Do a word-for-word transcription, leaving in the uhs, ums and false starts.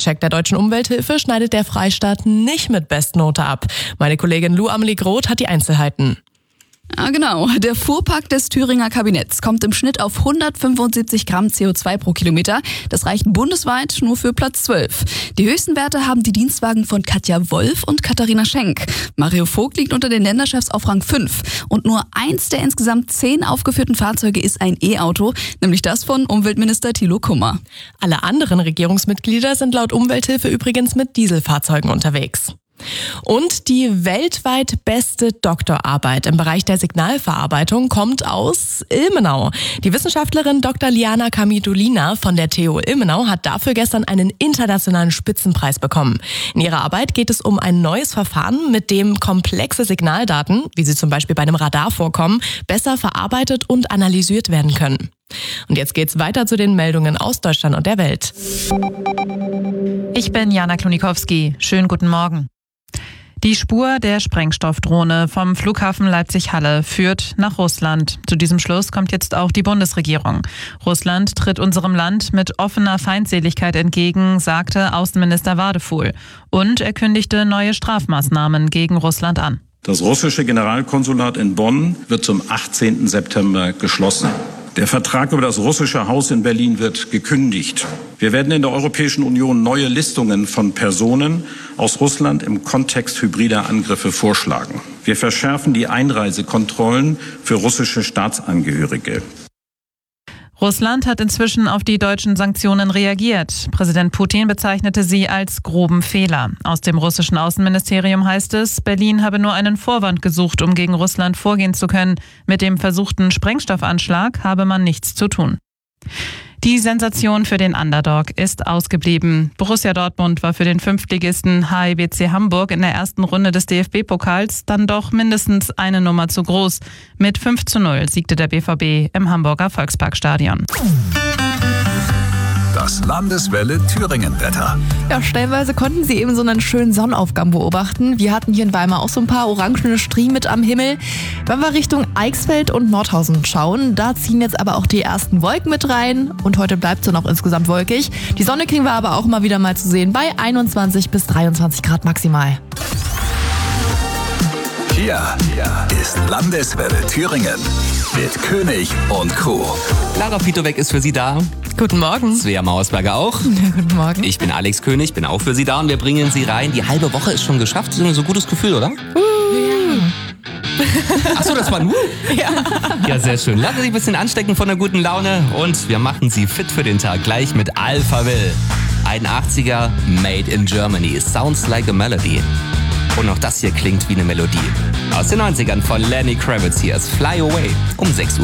Faktcheck der Deutschen Umwelthilfe schneidet der Freistaat nicht mit Bestnote ab. Meine Kollegin Lou Amelie Groth hat die Einzelheiten. Ah, genau. Der Fuhrpark des Thüringer Kabinetts kommt im Schnitt auf hundertfünfundsiebzig Gramm C O zwei pro Kilometer. Das reicht bundesweit nur für Platz zwölf. Die höchsten Werte haben die Dienstwagen von Katja Wolf und Katharina Schenk. Mario Vogt liegt unter den Länderchefs auf Rang fünf. Und nur eins der insgesamt zehn aufgeführten Fahrzeuge ist ein E-Auto, nämlich das von Umweltminister Thilo Kummer. Alle anderen Regierungsmitglieder sind laut Umwelthilfe übrigens mit Dieselfahrzeugen unterwegs. Und die weltweit beste Doktorarbeit im Bereich der Signalverarbeitung kommt aus Ilmenau. Die Wissenschaftlerin Doktor Liana Kamidulina von der T U Ilmenau hat dafür gestern einen internationalen Spitzenpreis bekommen. In ihrer Arbeit geht es um ein neues Verfahren, mit dem komplexe Signaldaten, wie sie zum Beispiel bei einem Radar vorkommen, besser verarbeitet und analysiert werden können. Und jetzt geht's weiter zu den Meldungen aus Deutschland und der Welt. Ich bin Jana Klonikowski. Schönen guten Morgen. Die Spur der Sprengstoffdrohne vom Flughafen Leipzig-Halle führt nach Russland. Zu diesem Schluss kommt jetzt auch die Bundesregierung. Russland tritt unserem Land mit offener Feindseligkeit entgegen, sagte Außenminister Wadefuhl. Und er kündigte neue Strafmaßnahmen gegen Russland an. Das russische Generalkonsulat in Bonn wird zum achtzehnten September geschlossen. Der Vertrag über das russische Haus in Berlin wird gekündigt. Wir werden in der Europäischen Union neue Listungen von Personen aus Russland im Kontext hybrider Angriffe vorschlagen. Wir verschärfen die Einreisekontrollen für russische Staatsangehörige. Russland hat inzwischen auf die deutschen Sanktionen reagiert. Präsident Putin bezeichnete sie als groben Fehler. Aus dem russischen Außenministerium heißt es, Berlin habe nur einen Vorwand gesucht, um gegen Russland vorgehen zu können. Mit dem versuchten Sprengstoffanschlag habe man nichts zu tun. Die Sensation für den Underdog ist ausgeblieben. Borussia Dortmund war für den Fünftligisten H I B C Hamburg in der ersten Runde des D F B-Pokals dann doch mindestens eine Nummer zu groß. Mit fünf zu null siegte der B V B im Hamburger Volksparkstadion. Das Landeswelle Thüringen-Wetter. Ja, stellenweise konnten sie eben so einen schönen Sonnenaufgang beobachten. Wir hatten hier in Weimar auch so ein paar orangene Striemen mit am Himmel. Wenn wir Richtung Eichsfeld und Nordhausen schauen, da ziehen jetzt aber auch die ersten Wolken mit rein. Und heute bleibt es dann auch insgesamt wolkig. Die Sonne kriegen wir aber auch mal wieder mal zu sehen bei einundzwanzig bis dreiundzwanzig Grad maximal. Hier ist Landeswelle Thüringen mit König und Co. Lara Pitoweck ist für Sie da. Guten Morgen. Svea Mausberger auch. Ja, guten Morgen. Ich bin Alex König, bin auch für Sie da und wir bringen Sie rein. Die halbe Woche ist schon geschafft. So ein gutes Gefühl, oder? Uh. Achso, das war nur? Ja. Ja, sehr schön. Lassen Sie sich ein bisschen anstecken von der guten Laune und wir machen Sie fit für den Tag. Gleich mit Alphaville. einundachtziger Made in Germany. Sounds like a melody. Und auch das hier klingt wie eine Melodie. Aus den neunzigern von Lenny Kravitz. Hier ist Fly Away um sechs Uhr.